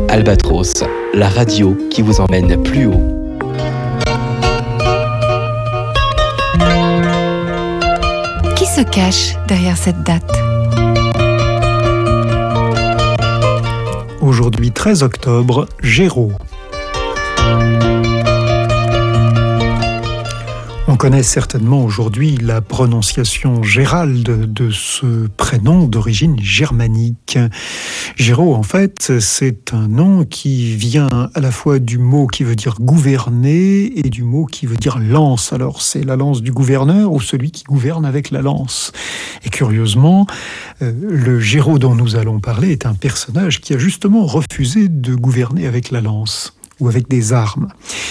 Albatros, la radio qui vous emmène plus haut. Qui se cache derrière cette date ? Aujourd'hui 13 octobre, Géraud. On connaît certainement aujourd'hui la prononciation Gérald de ce prénom d'origine germanique. Géraud, en fait, c'est un nom qui vient à la fois du mot qui veut dire gouverner et du mot qui veut dire lance. Alors, c'est la lance du gouverneur ou celui qui gouverne avec la lance. Et curieusement, le Géraud dont nous allons parler est un personnage qui a justement refusé de gouverner avec la lance ou avec des armes.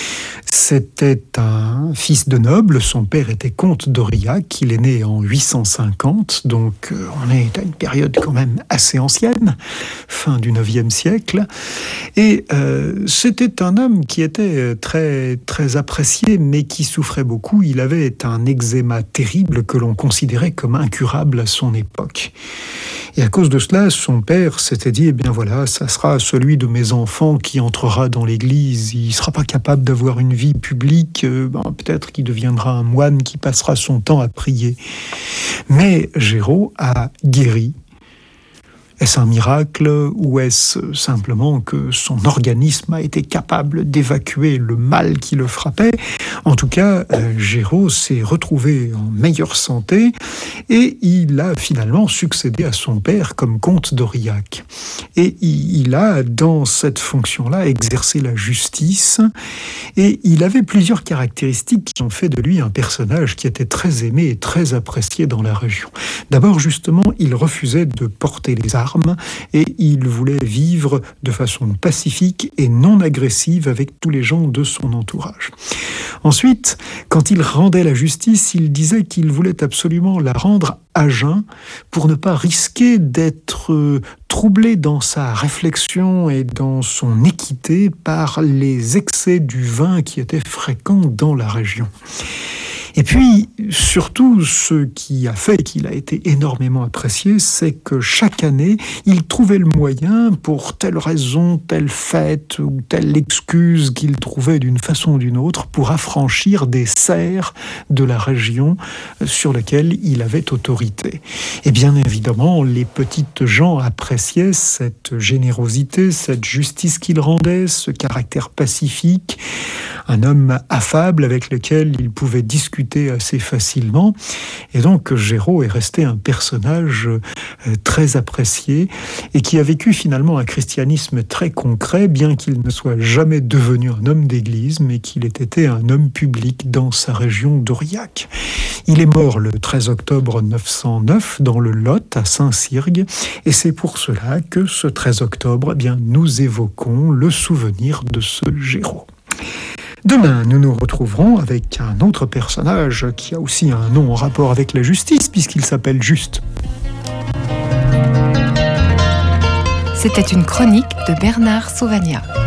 C'était un fils de noble, son père était comte d'Aurillac, il est né en 850, donc on est à une période quand même assez ancienne, fin du 9e siècle. Et c'était un homme qui était très, très apprécié, mais qui souffrait beaucoup. Il avait un eczéma terrible que l'on considérait comme incurable à son époque. Et à cause de cela, son père s'était dit, eh bien voilà, ça sera celui de mes enfants qui entrera dans l'église, il ne sera pas capable d'avoir une vie publique, peut-être qu'il deviendra un moine qui passera son temps à prier. Mais Géraud a guéri. Est-ce un miracle ou est-ce simplement que son organisme a été capable d'évacuer le mal qui le frappait ? En tout cas, Géraud s'est retrouvé en meilleure santé et il a finalement succédé à son père comme comte d'Aurillac. Et il a, dans cette fonction-là, exercé la justice et il avait plusieurs caractéristiques qui ont fait de lui un personnage qui était très aimé et très apprécié dans la région. D'abord, justement, il refusait de porter les armes et il voulait vivre de façon pacifique et non agressive avec tous les gens de son entourage. Ensuite, quand il rendait la justice, il disait qu'il voulait absolument la rendre à jeun pour ne pas risquer d'être troublé dans sa réflexion et dans son équité par les excès du vin qui étaient fréquents dans la région. Et puis, surtout, ce qui a fait qu'il a été énormément apprécié, c'est que chaque année, il trouvait le moyen, pour telle raison, telle fête ou telle excuse qu'il trouvait d'une façon ou d'une autre, pour affranchir des serfs de la région sur laquelle il avait autorité. Et bien évidemment, les petites gens appréciaient cette générosité, cette justice qu'il rendait, ce caractère pacifique, un homme affable avec lequel il pouvait discuter assez facilement. Et donc Géraud est resté un personnage très apprécié et qui a vécu finalement un christianisme très concret, bien qu'il ne soit jamais devenu un homme d'église, mais qu'il ait été un homme public dans sa région d'Aurillac. Il est mort le 13 octobre 909 dans le Lot, à Saint-Syrgue, et c'est pour cela que ce 13 octobre, nous évoquons le souvenir de ce Géraud. Demain, nous nous retrouverons avec un autre personnage qui a aussi un nom en rapport avec la justice, puisqu'il s'appelle Juste. C'était une chronique de Bernard Sauvagnat.